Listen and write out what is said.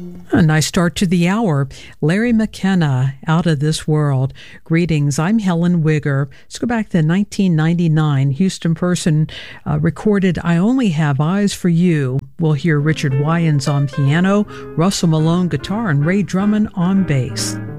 A nice start to the hour. Larry McKenna, Out of This World. Greetings, I'm Helen Wigger. Let's go back to 1999. Houston person recorded I Only Have Eyes for You. We'll hear Richard Wyans on piano, Russell Malone guitar, and Ray Drummond on bass.